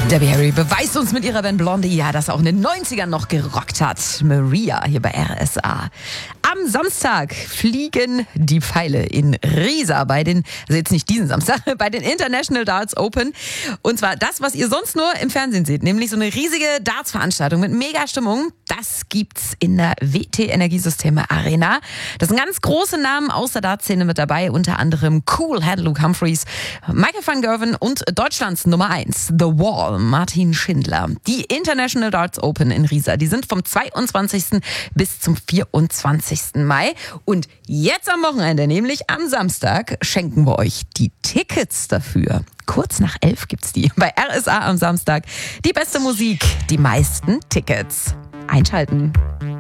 Debbie Harry beweist uns mit ihrer Band Blondie, ja, dass auch in den 90ern noch gerockt hat. Maria hier bei RSA. Am Samstag fliegen die Pfeile in Riesa bei den, also jetzt nicht diesen Samstag, bei den International Darts Open. Und zwar das, was ihr sonst nur im Fernsehen seht, nämlich so eine riesige Darts-Veranstaltung mit Mega-Stimmung. Das gibt's in der WT Energiesysteme Arena. Das sind ganz große Namen aus der Dartszene mit dabei, unter anderem Cool Hand Luke Humphreys, Michael van Gerwen und Deutschlands Nummer 1, The Wall, Martin Schindler. Die International Darts Open in Riesa, die sind vom 22. bis zum 24. Mai. Und jetzt am Wochenende, nämlich am Samstag, schenken wir euch die Tickets dafür. Kurz nach 11 gibt's die bei RSA am Samstag. Die beste Musik, die meisten Tickets. Einschalten.